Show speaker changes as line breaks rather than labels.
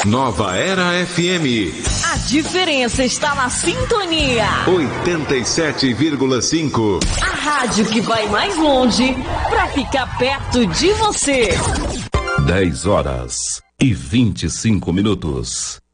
Nova Era FM.
A diferença está na sintonia.
87,5.
A rádio que vai mais longe para ficar perto de você.
10 horas e 25 minutos.